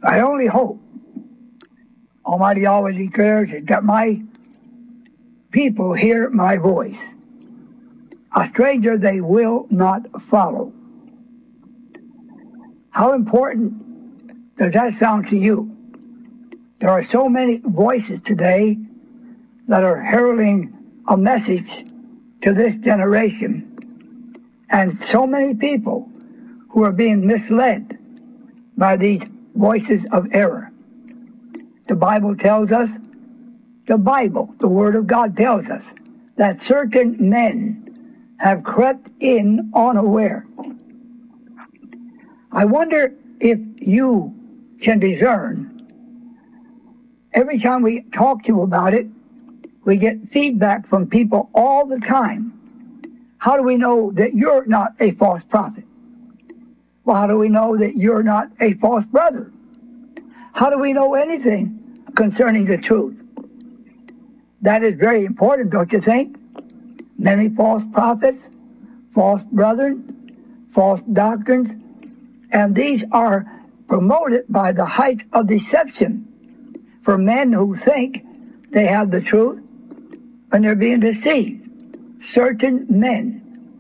I only hope Almighty always declares that my people hear my voice. A stranger they will not follow. How important does that sound to you? There are so many voices today that are heralding a message to this generation, and so many people who are being misled by these voices of error. The Bible tells us, the Word of God tells us, that certain men have crept in unaware. I wonder if you can discern. Every time we talk to you about it, we get feedback from people all the time. How do we know that you're not a false prophet? Well, how do we know that you're not a false brother? How do we know anything concerning the truth? That is very important, don't you think? Many false prophets, false brethren, false doctrines, and these are promoted by the height of deception for men who think they have the truth and they're being deceived. Certain men.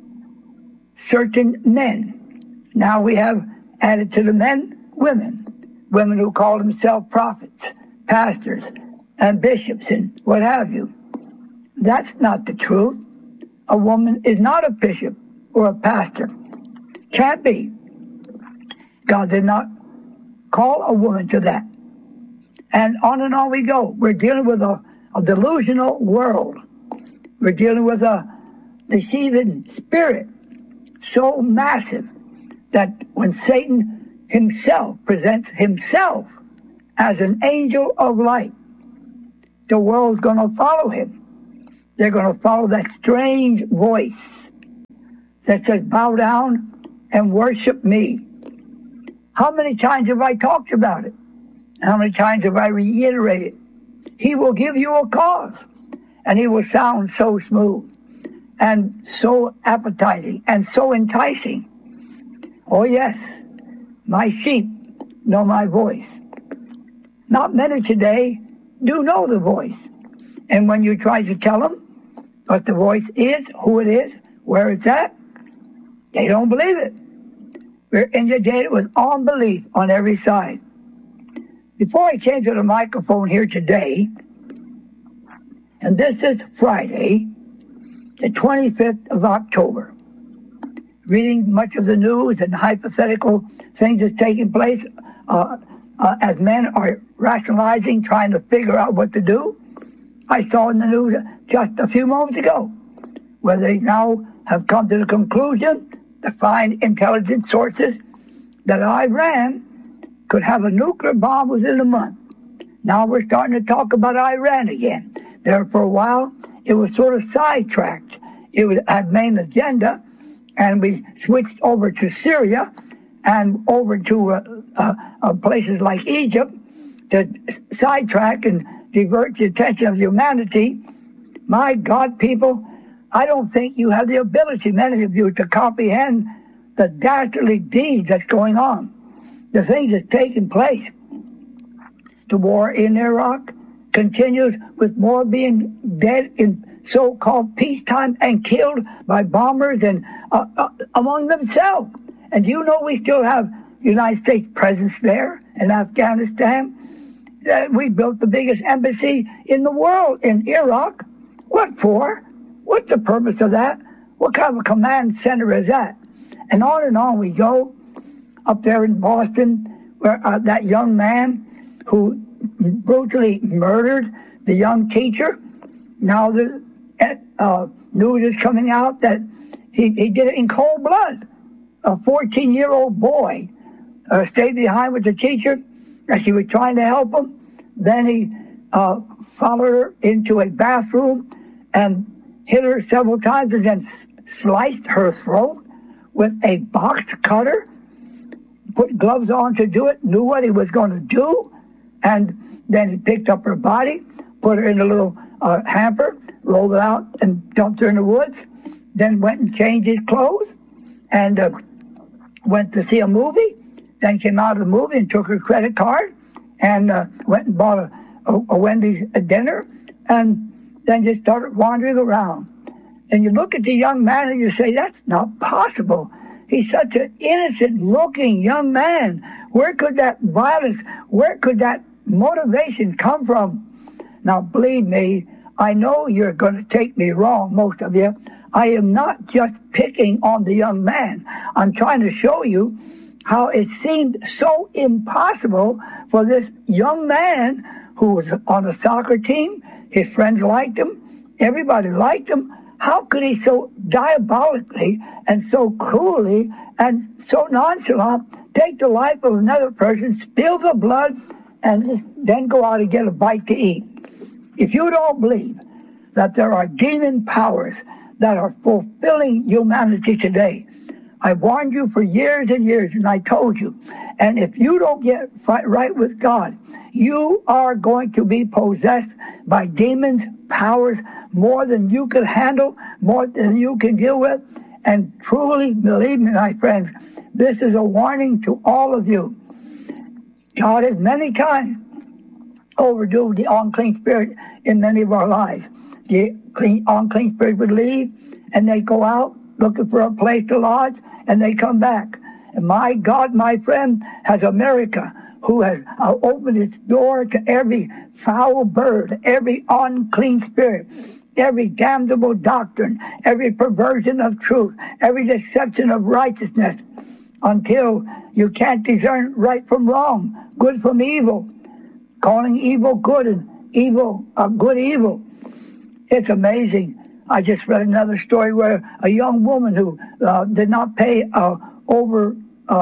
Now we have added to the men, women who call themselves prophets, pastors, and bishops, and what have you. That's not the truth. A woman is not a bishop or a pastor. Can't be. God did not call a woman to that. And on we go. We're dealing with a delusional world. We're dealing with a deceiving spirit so massive that when Satan himself presents himself as an angel of light, the world's going to follow him. They're going to follow that strange voice that says, bow down and worship me. How many times have I talked about it? How many times have I reiterated? He will give you a cause, and he will sound so smooth and so appetizing and so enticing. Oh yes, my sheep know my voice. Not many today do know the voice. And when you try to tell them what the voice is, who it is, where it's at, they don't believe it. We're inundated with unbelief on every side. Before I change to the microphone here today, and this is Friday, the 25th of October, reading much of the news and hypothetical things that's taking place as men are rationalizing, trying to figure out what to do. I saw in the news just a few moments ago where they now have come to the conclusion, to find intelligence sources, that Iran could have a nuclear bomb within a month. Now we're starting to talk about Iran again. There for a while, it was sort of sidetracked. It had main agenda, and we switched over to Syria and over to places like Egypt to sidetrack and divert the attention of humanity. My God, people, I don't think you have the ability, many of you, to comprehend the dastardly deeds that's going on, the things that's taking place. The war in Iraq continues with more being dead in so-called peacetime and killed by bombers and among themselves. And you know we still have United States presence there in Afghanistan. We built the biggest embassy in the world in Iraq. What for? What's the purpose of that? What kind of a command center is that? And on we go. Up there in Boston, where that young man who brutally murdered the young teacher. Now the news is coming out that he did it in cold blood. A 14-year-old boy stayed behind with the teacher as she was trying to help him. Then he followed her into a bathroom and hit her several times and then sliced her throat with a box cutter, put gloves on to do it, knew what he was going to do, and then he picked up her body, put her in a little hamper, rolled it out, and dumped her in the woods, then went and changed his clothes, and went to see a movie, then came out of the movie and took her credit card and went and bought a Wendy's dinner, and then just started wandering around. And you look at the young man and you say, that's not possible. He's such an innocent-looking young man. Where could that violence, where could that motivation come from? Now, believe me, I know you're going to take me wrong, most of you. I am not just picking on the young man. I'm trying to show you how it seemed so impossible for this young man who was on a soccer team. His friends liked him. Everybody liked him. How could he so diabolically and so cruelly and so nonchalant take the life of another person, spill the blood, and just then go out and get a bite to eat? If you don't believe that there are demon powers that are fulfilling humanity today, I warned you for years and years, and I told you. And if you don't get right with God, you are going to be possessed by demons, powers, more than you can handle, more than you can deal with. And truly, believe me, my friends, this is a warning to all of you. God has many times overdue the unclean spirit in many of our lives. The unclean spirit would leave, and they go out looking for a place to lodge, and they come back. And my God, my friend, has America, who has opened its door to every foul bird, every unclean spirit, every damnable doctrine, every perversion of truth, every deception of righteousness, until you can't discern right from wrong, good from evil, calling evil good and evil good evil. It's amazing. I just read another story where a young woman who did not pay over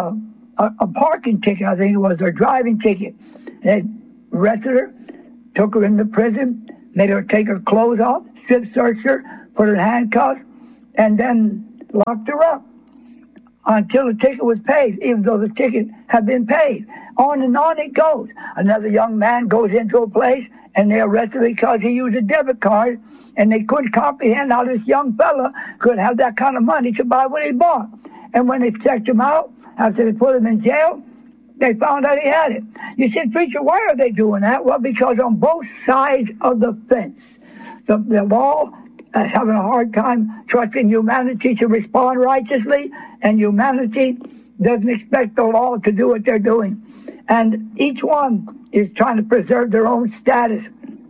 a parking ticket, I think it was, or driving ticket. They arrested her, took her into prison, made her take her clothes off, strip searched her, put her in handcuffs, and then locked her up until the ticket was paid, even though the ticket had been paid. On and on it goes. Another young man goes into a place, and they arrest him because he used a debit card, and they couldn't comprehend how this young fella could have that kind of money to buy what he bought. And when they checked him out, after they put him in jail, they found out he had it. You said, preacher, why are they doing that? Well, because on both sides of the fence, the law is having a hard time trusting humanity to respond righteously, and humanity doesn't expect the law to do what they're doing. And each one is trying to preserve their own status.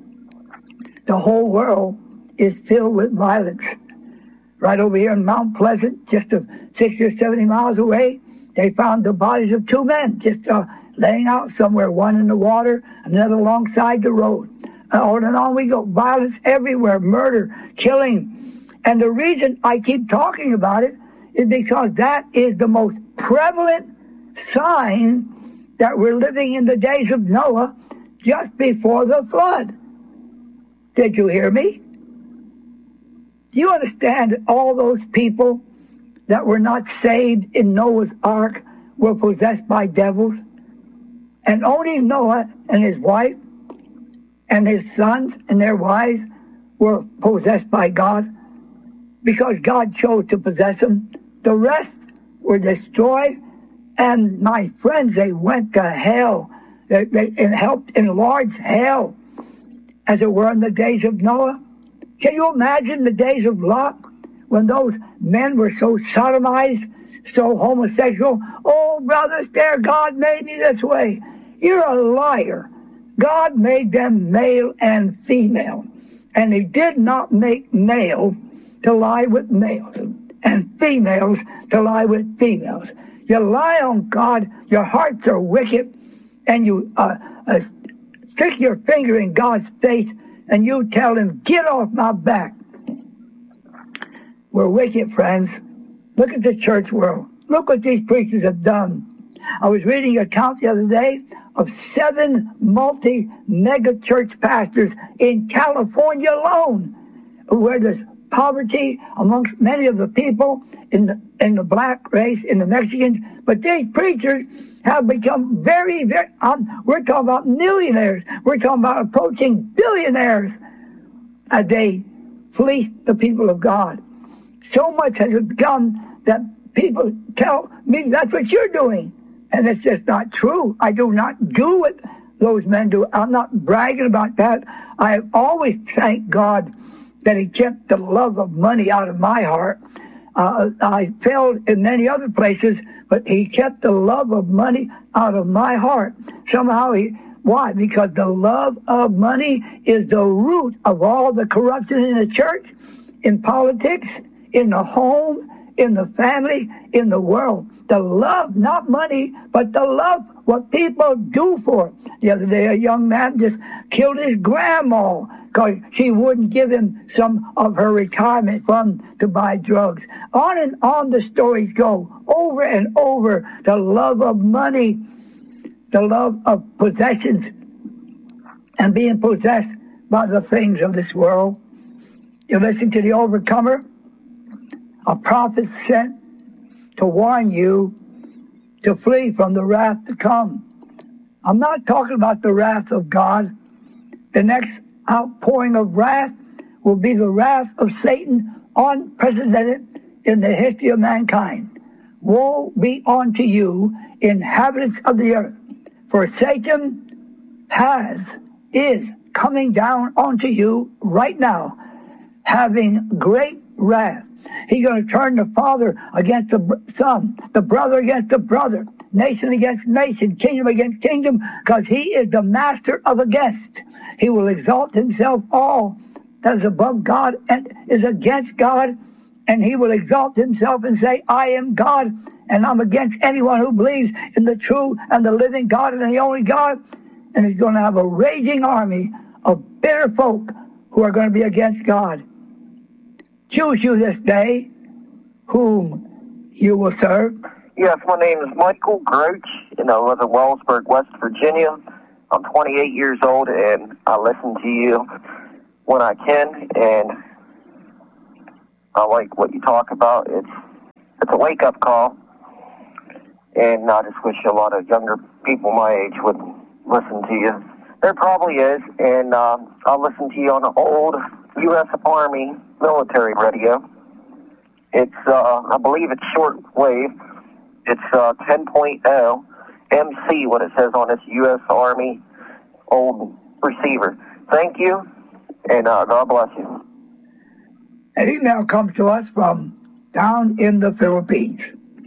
The whole world is filled with violence. Right over here in Mount Pleasant, just 60 or 70 miles away, they found the bodies of two men just laying out somewhere, one in the water, another alongside the road. On and on we go. Violence everywhere, murder, killing. And the reason I keep talking about it is because that is the most prevalent sign that we're living in the days of Noah just before the flood. Did you hear me? Do you understand that all those people that were not saved in Noah's ark were possessed by devils? And only Noah and his wife and his sons and their wives were possessed by God because God chose to possess them. The rest were destroyed. And my friends, they went to hell. They helped enlarge hell, as it were, in the days of Noah. Can you imagine the days of Lot, when those men were so sodomized, so homosexual? Oh, brothers, there, God made me this way. You're a liar. God made them male and female. And he did not make male to lie with males and females to lie with females. You lie on God, your hearts are wicked, and you stick your finger in God's face, and you tell him, get off my back. We're wicked, friends. Look at the church world. Look what these preachers have done. I was reading an account the other day of 7 multi-mega church pastors in California alone, where there's poverty amongst many of the people in the black race, in the Mexicans. But these preachers have become very, very, we're talking about millionaires. We're talking about approaching billionaires as they fleece the people of God. So much has it become that people tell me, that's what you're doing. And it's just not true. I do not do what those men do. I'm not bragging about that. I have always thanked God that he kept the love of money out of my heart. I failed in many other places, but he kept the love of money out of my heart. Somehow why? Because the love of money is the root of all the corruption in the church, in politics, in the home, in the family, in the world. The love, not money, but the love, what people do for it. The other day, a young man just killed his grandma because she wouldn't give him some of her retirement fund to buy drugs. On and on the stories go, over and over. The love of money, the love of possessions, and being possessed by the things of this world. You listen to the Overcomer, a prophet sent to warn you to flee from the wrath to come. I'm not talking about the wrath of God. The next outpouring of wrath will be the wrath of Satan, unprecedented in the history of mankind. Woe be unto you, inhabitants of the earth, for Satan is coming down onto you right now, having great wrath. He's going to turn the father against the son, the brother against the brother, nation against nation, kingdom against kingdom, because he is the master of a guest. He will exalt himself all that is above God and is against God, and he will exalt himself and say, I am God, and I'm against anyone who believes in the true and the living God and the only God. And he's going to have a raging army of bitter folk who are going to be against God. Choose you this day whom you will serve. Yes, my name is Michael Groach, and I live in Wellsburg, West Virginia. I'm 28 years old, and I listen to you when I can, and I like what you talk about. It's a wake-up call, and I just wish a lot of younger people my age would listen to you. There probably is, and I'll listen to you on the old U.S. Army military radio. It's, I believe it's shortwave. It's 10.0 MC, what it says on this U.S. Army old receiver. Thank you, and God bless you. An email comes to us from down in the Philippines.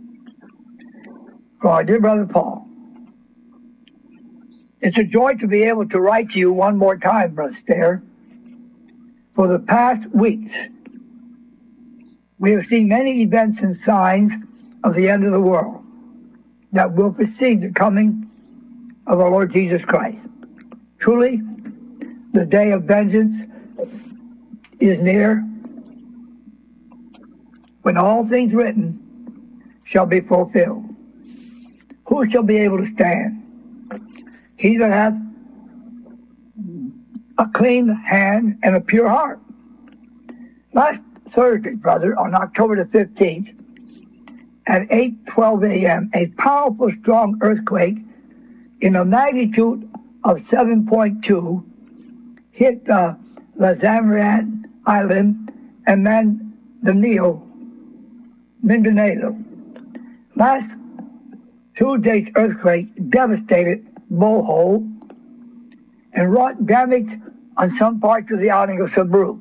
For our dear brother Paul. It's a joy to be able to write to you one more time, Brother Stair. For the past weeks, we have seen many events and signs of the end of the world that will precede the coming of our Lord Jesus Christ. Truly, the day of vengeance is near, when all things written shall be fulfilled. Who shall be able to stand? He that hath a clean hand and a pure heart. Last Thursday, brother, on October the 15th, at 8:12 a.m., a powerful, strong earthquake in a magnitude of 7.2 hit the Zambian Island and Mindanao. Last Tuesday's earthquake devastated Bohol and wrought damage on some parts of the island of Cebu.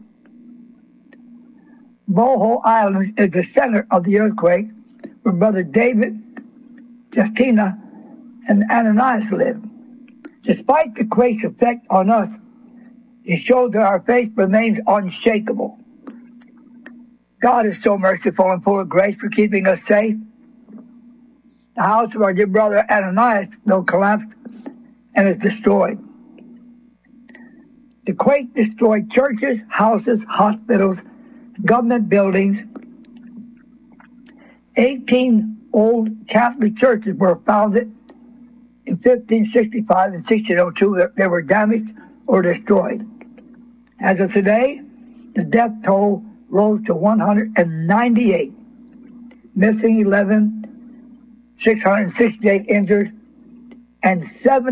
Bohol Island is the center of the earthquake where Brother David, Justina, and Ananias live. Despite the quake's effect on us, it shows that our faith remains unshakable. God is so merciful and full of grace for keeping us safe. The house of our dear brother Ananias, though, collapsed and is destroyed. The quake destroyed churches, houses, hospitals, government buildings. 18 old Catholic churches were founded in 1565 and 1602. They were damaged or destroyed. As of today, the death toll rose to 198, missing 11, 668 injured, and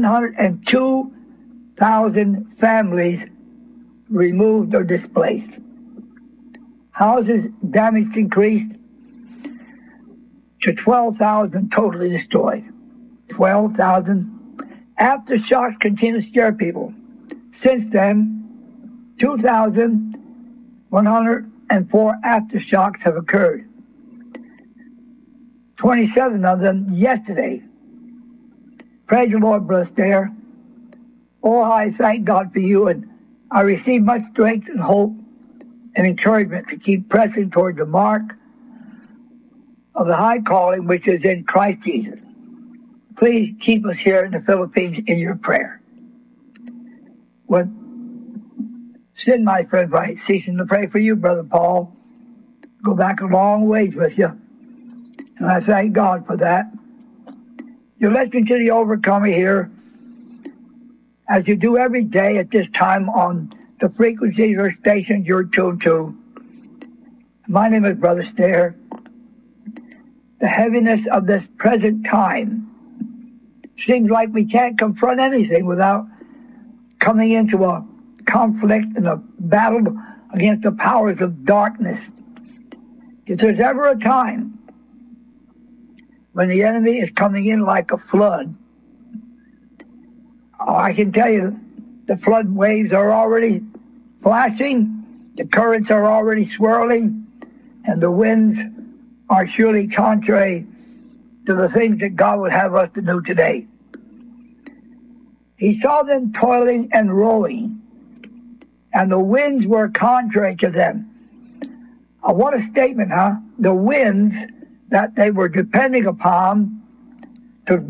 702,000 families removed or displaced. Houses damaged increased to 12,000 totally destroyed. 12,000. Aftershocks continue to scare people. Since then, 2,104 aftershocks have occurred. 27 of them yesterday. Praise the Lord, Brother Stair. Oh, I thank God for you, and I receive much strength and hope and encouragement to keep pressing toward the mark of the high calling which is in Christ Jesus. Please keep us here in the Philippines in your prayer. When Sin, my friend, right, ceasing to pray for you, Brother Paul. Go back a long ways with you. And I thank God for that. You're listening to the Overcomer here, as you do every day at this time on the frequencies or stations you're tuned to. My name is Brother Stair. The heaviness of this present time seems like we can't confront anything without coming into a conflict and a battle against the powers of darkness. If there's ever a time when the enemy is coming in like a flood, I can tell you the flood waves are already flashing, the currents are already swirling, and the winds are surely contrary to the things that God would have us to do today. He saw them toiling and rowing, and the winds were contrary to them. What a statement, huh? The winds that they were depending upon to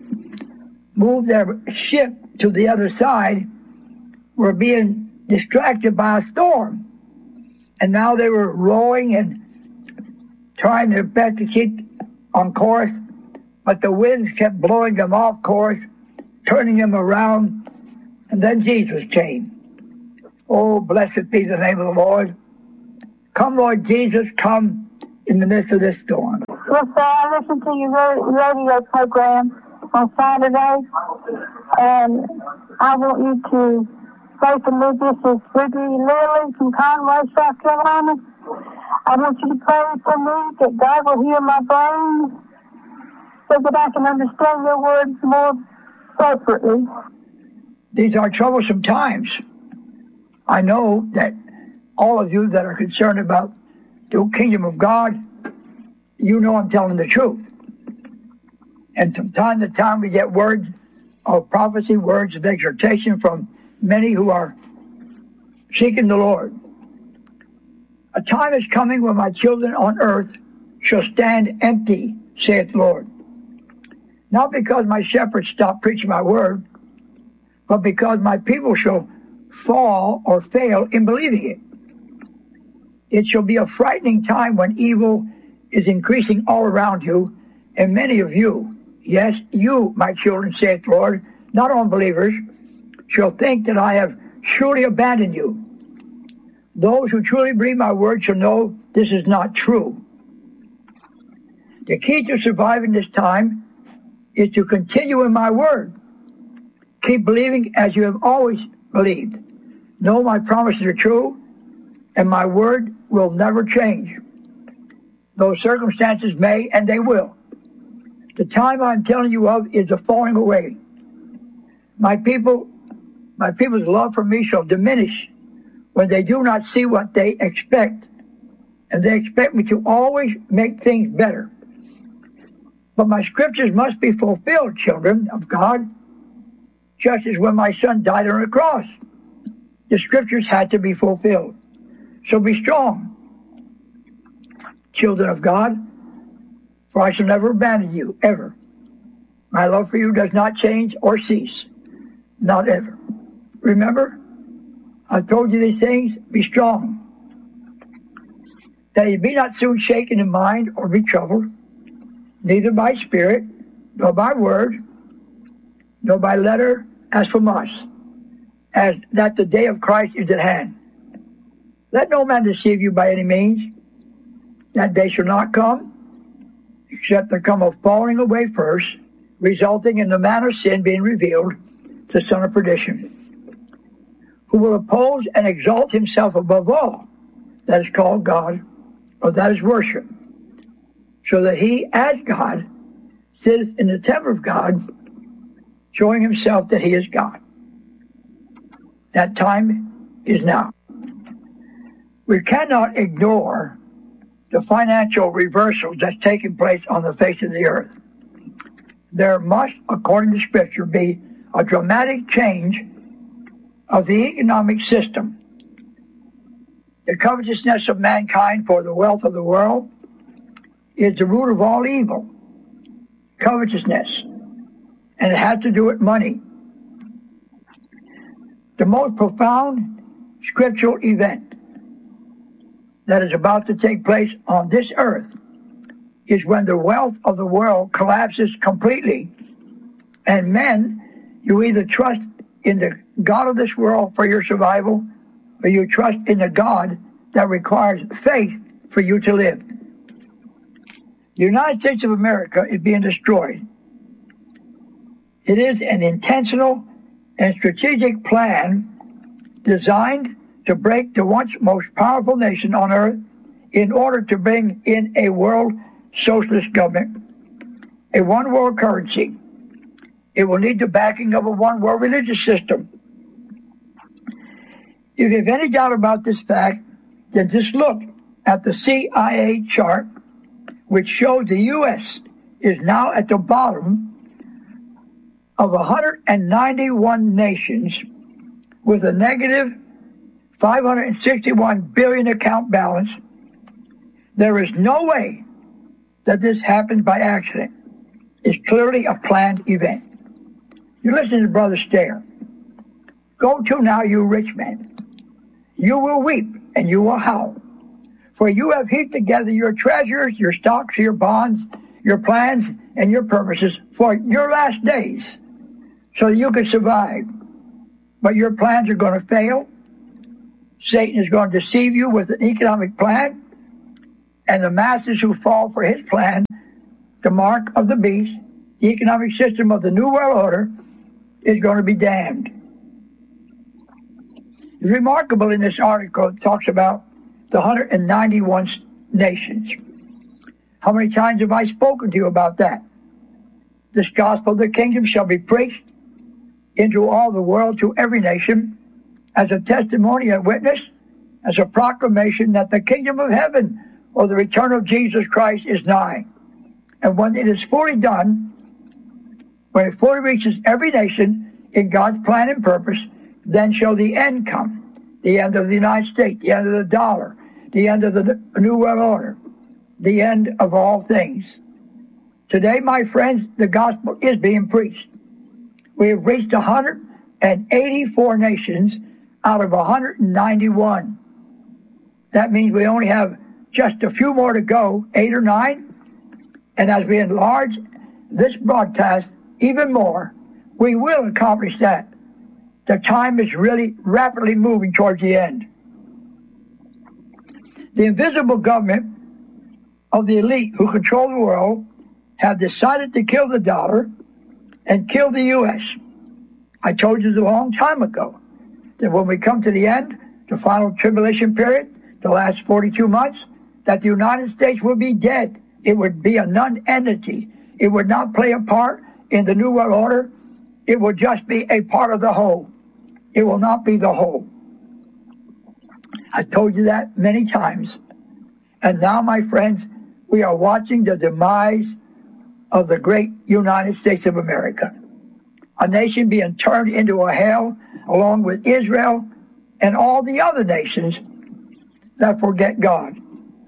move their ship to the other side were being distracted by a storm. And now they were rowing and trying their best to keep on course, but the winds kept blowing them off course, turning them around, and then Jesus came. Oh, blessed be the name of the Lord. Come, Lord Jesus, come in the midst of this storm. Yes, sir, I listened to your radio program on Saturday, and I want you to say to me, this is Ruby Lilly from Conway, South Carolina. I want you to pray for me that God will heal my brain so that I can understand your words more appropriately. These are troublesome times. I know that all of you that are concerned about the kingdom of God, you know I'm telling the truth. And from time to time we get words of prophecy, words of exhortation from many who are seeking the Lord. A time is coming when my children on earth shall stand empty, saith the Lord. Not because my shepherds stop preaching my word, but because my people shall fall or fail in believing it. It shall be a frightening time when evil is increasing all around you, and many of you, yes, you, my children, saith the Lord, not unbelievers, shall think that I have surely abandoned you. Those who truly believe my word shall know this is not true. The key to surviving this time is to continue in my word. Keep believing as you have always believed. Know my promises are true, and my word will never change. Those circumstances may, and they will. The time I'm telling you of is a falling away. My people's love for me shall diminish when they do not see what they expect, and they expect me to always make things better. But my scriptures must be fulfilled, children of God, just as when my son died on the cross. The scriptures had to be fulfilled. So be strong, children of God, for I shall never abandon you, ever. My love for you does not change or cease, not ever. Remember, I've told you these things, be strong, that you be not soon shaken in mind or be troubled, neither by spirit, nor by word, nor by letter as from us, as that the day of Christ is at hand. Let no man deceive you by any means. That day shall not come, except there come a falling away first, resulting in the man of sin being revealed, the son of perdition, who will oppose and exalt himself above all that is called God, or that is worship, so that he, as God, sitteth in the temple of God, showing himself that he is God. That time is now. We cannot ignore the financial reversals that's taking place on the face of the earth. There must, according to Scripture, be a dramatic change of the economic system. The covetousness of mankind for the wealth of the world is the root of all evil. Covetousness. And it has to do with money. The most profound scriptural event that is about to take place on this earth is when the wealth of the world collapses completely, and men, you either trust in the God of this world for your survival, or you trust in the God that requires faith for you to live. The United States of America is being destroyed. It is an intentional and strategic plan designed to break the once most powerful nation on earth in order to bring in a world socialist government, a one world currency. It will need the backing of a one world religious system. If you have any doubt about this fact, then just look at the CIA chart, which shows the U.S. is now at the bottom of 191 nations with a negative 561 billion account balance. There is no way that this happened by accident. It's clearly a planned event. You listen to Brother Stair. Go to now, you rich men. You will weep and you will howl. For you have heaped together your treasures, your stocks, your bonds, your plans, and your purposes for your last days, so that you can survive. But your plans are going to fail. Satan is going to deceive you with an economic plan, and the masses who fall for his plan, the mark of the beast, the economic system of the New World Order, is going to be damned. It's remarkable in this article, it talks about the 191 nations. How many times have I spoken to you about that? This gospel of the kingdom shall be preached into all the world, to every nation, as a testimony and witness, as a proclamation that the kingdom of heaven, or the return of Jesus Christ, is nigh. And when it is fully done, when it fully reaches every nation in God's plan and purpose, then shall the end come. The end of the United States, the end of the dollar, the end of the New World Order, the end of all things. Today, my friends, the gospel is being preached. We have reached 184 nations out of 191. That means we only have just a few more to go, 8 or 9. And as we enlarge this broadcast even more, we will accomplish that. The time is really rapidly moving towards the end. The invisible government of the elite who control the world have decided to kill the dollar and kill the U.S. I told you a long time ago that when we come to the end, the final tribulation period, the last 42 months, that the United States will be dead. It would be a non-entity. It would not play a part in the New World Order. It would just be a part of the whole. It will not be the whole. I told you that many times. And now, my friends, we are watching the demise of the great United States of America. A nation being turned into a hell along with Israel and all the other nations that forget God.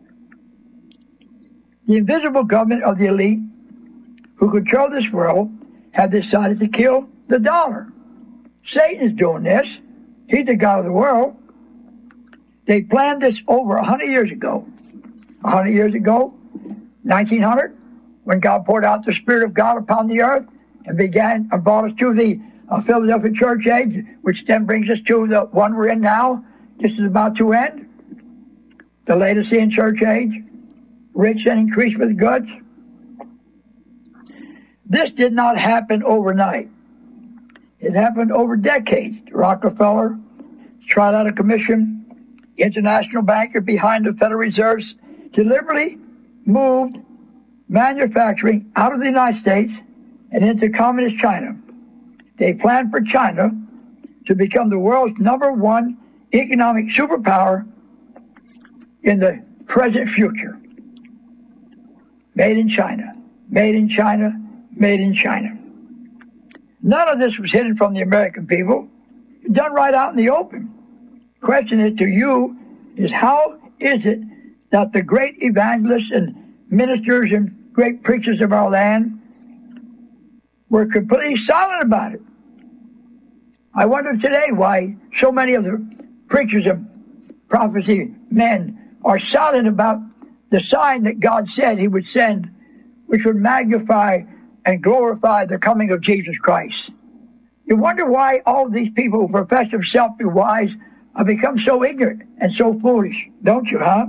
The invisible government of the elite who control this world have decided to kill the dollar. Satan is doing this. He's the God of the world. They planned this over 100 years ago. 100 years ago, 1900, when God poured out the Spirit of God upon the earth and began and brought us to the Philadelphia church age, which then brings us to the one we're in now. This is about to end. The Laodicean church age, rich and increased with goods. This did not happen overnight. It happened over decades. Rockefeller tried out a commission, international banker behind the Federal Reserves, deliberately moved manufacturing out of the United States and into communist China. They plan for China to become the world's #1 economic superpower in the present future. Made in China, made in China, made in China. None of this was hidden from the American people. Done right out in the open. Question is to you is how is it that the great evangelists and ministers and great preachers of our land were completely silent about it? I wonder today why so many of the preachers of prophecy men are silent about the sign that God said he would send, which would magnify and glorify the coming of Jesus Christ. You wonder why all of these people who profess themselves to be wise have become so ignorant and so foolish, don't you, huh?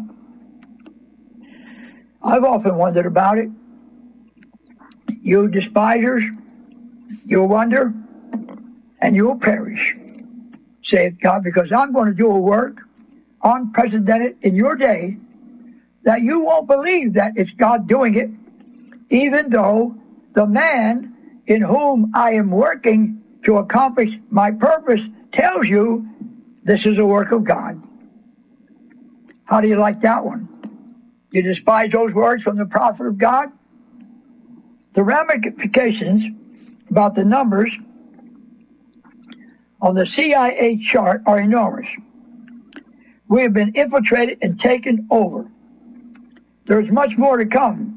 I've often wondered about it. You despisers, you'll wonder, and you'll perish, saith God, because I'm going to do a work unprecedented in your day that you won't believe that it's God doing it, even though the man in whom I am working to accomplish my purpose tells you this is a work of God. How do you like that one? You despise those words from the prophet of God? The ramifications about the numbers on the CIA chart are enormous. We have been infiltrated and taken over. There's much more to come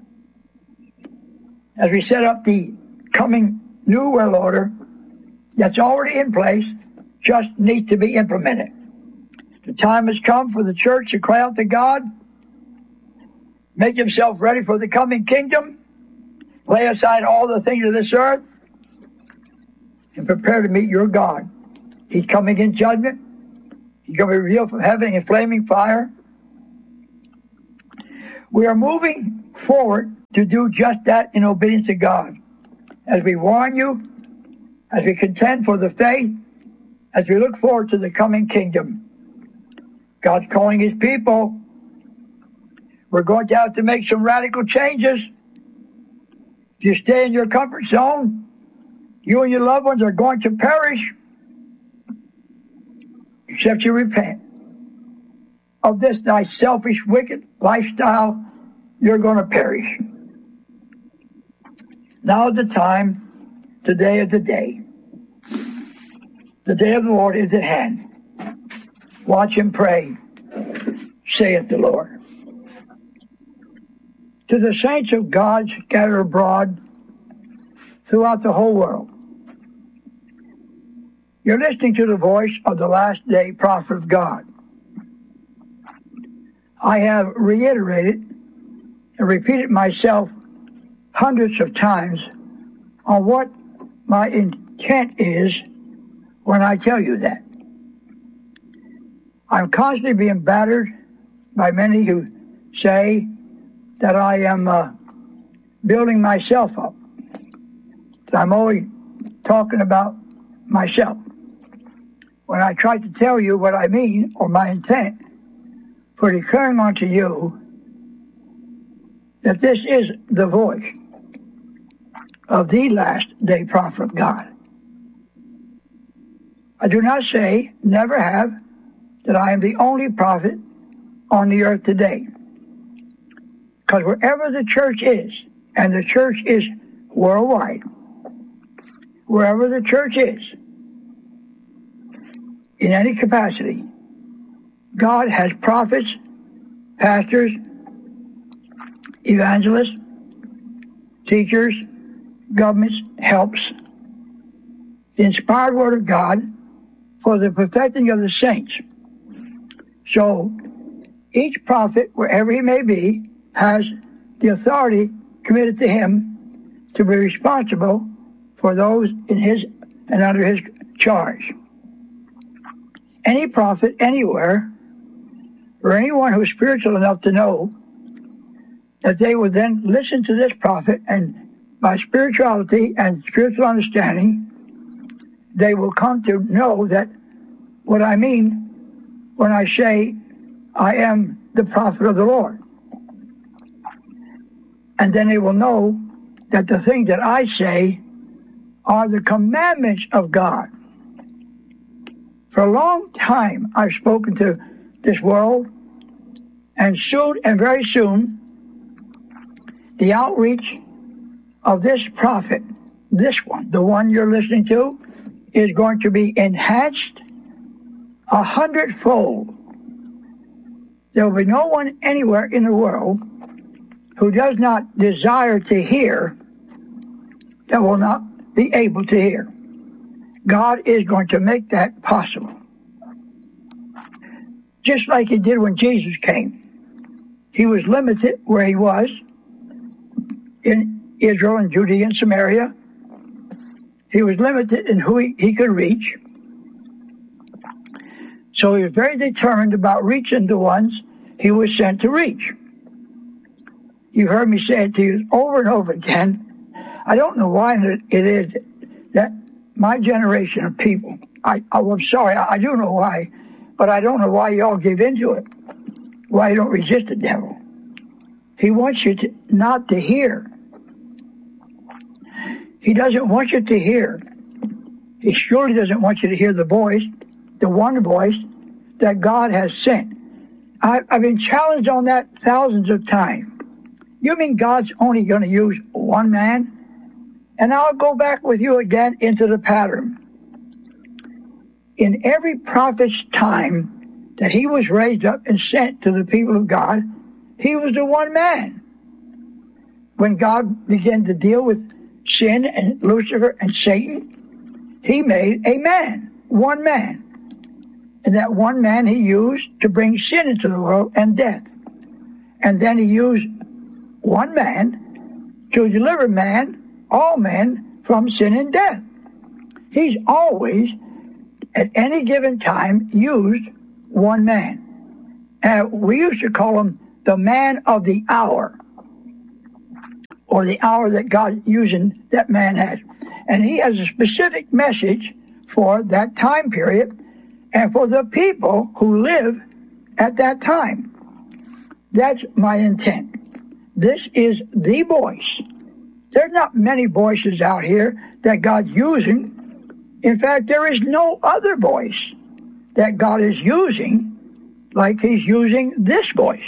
as we set up the coming new world order that's already in place, just needs to be implemented. The time has come for the church to cry out to God, make himself ready for the coming kingdom, lay aside all the things of this earth, and prepare to meet your God. He's coming in judgment. He's going to be revealed from heaven in flaming fire. We are moving forward to do just that in obedience to God. As we warn you, as we contend for the faith, as we look forward to the coming kingdom. God's calling his people. We're going to have to make some radical changes. If you stay in your comfort zone, you and your loved ones are going to perish, except you repent of this thy selfish, wicked lifestyle. You're going to perish. Now is the time. Today is the day. The day of the Lord is at hand. Watch and pray, saith the Lord. To the saints of God scattered abroad throughout the whole world, you're listening to the voice of the last day prophet of God. I have reiterated and repeated myself hundreds of times on what my intent is when I tell you that. I'm constantly being battered by many who say that I am building myself up. That I'm always talking about myself. When I try to tell you what I mean or my intent for declaring unto you that this is the voice of the last day prophet of God. I do not say, never have, that I am the only prophet on the earth today. Because wherever the church is, and the church is worldwide, wherever the church is, in any capacity, God has prophets, pastors, evangelists, teachers, governments, helps, the inspired word of God for the perfecting of the saints. So each prophet, wherever he may be, has the authority committed to him to be responsible for those in his and under his charge. Any prophet anywhere, or anyone who is spiritual enough to know that they would then listen to this prophet, and by spirituality and spiritual understanding, they will come to know that what I mean when I say I am the prophet of the Lord. And then they will know that the things that I say are the commandments of God. For a long time, I've spoken to this world, and soon and very soon, the outreach of this prophet, this one, the one you're listening to, is going to be enhanced 100-fold. There will be no one anywhere in the world who does not desire to hear that will not be able to hear. God is going to make that possible. Just like he did when Jesus came. He was limited where he was in Israel and Judea and Samaria. He was limited in who he could reach. So he was very determined about reaching the ones he was sent to reach. You've heard me say it to you over and over again. I don't know why it is that my generation of people, I'm sorry, I do know why, but I don't know why you all give into it, why you don't resist the devil. He wants you not to hear. He doesn't want you to hear. He surely doesn't want you to hear the voice, the one voice that God has sent. I've been challenged on that thousands of times. You mean God's only going to use one man? And I'll go back with you again into the pattern. In every prophet's time that he was raised up and sent to the people of God, he was the one man. When God began to deal with sin and Lucifer and Satan, he made a man, one man. And that one man he used to bring sin into the world and death. And then he used one man to deliver man, all men, from sin and death. He's always, at any given time, used one man. And we used to call him the man of the hour, or the hour that God using that man has. And he has a specific message for that time period and for the people who live at that time. That's my intent. This is the voice. There's not many voices out here that God's using. In fact, there is no other voice that God is using like he's using this voice.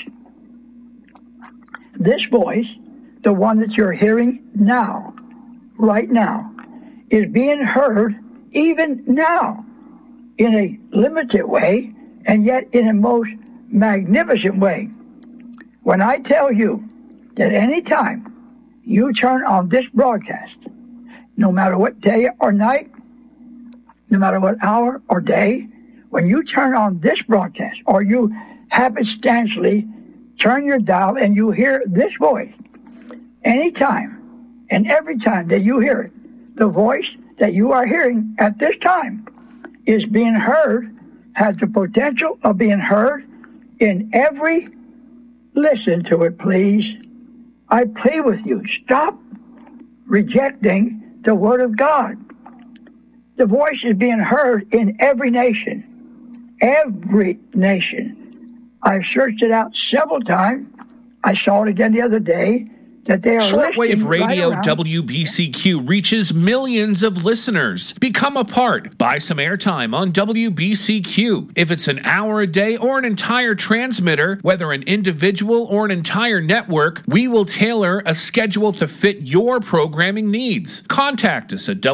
This voice, the one that you're hearing now, right now, is being heard even now in a limited way and yet in a most magnificent way. When I tell you that any time you turn on this broadcast, no matter what day or night, no matter what hour or day, when you turn on this broadcast or you happenstantially turn your dial and you hear this voice, anytime and every time that you hear it, the voice that you are hearing at this time is being heard, has the potential of being heard in every, listen to it please, I plead with you, stop rejecting the Word of God. The voice is being heard in every nation. Every nation. I've searched it out several times. I saw it again the other day. That they are Shortwave Radio WBCQ reaches millions of listeners. Become a part. Buy some airtime on WBCQ. If it's an hour a day or an entire transmitter, whether an individual or an entire network, we will tailor a schedule to fit your programming needs. Contact us at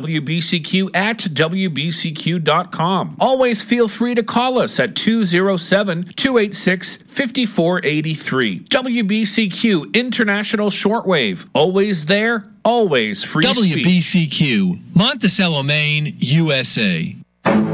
WBCQ@WBCQ.com. Always feel free to call us at 207-286-5483. WBCQ International Shortwave. Always there, always free speech. WBCQ, Monticello, Maine, USA.